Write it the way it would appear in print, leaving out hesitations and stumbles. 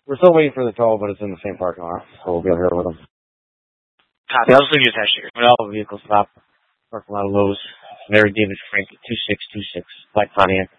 We're still waiting for the tow, but it's in the same parking lot, so we'll be over here with them. Copy. I'll just leave you a text here. When all the vehicles stop, parking lot of Lowe's, Larry David Frank, 2626, Black Pontiac.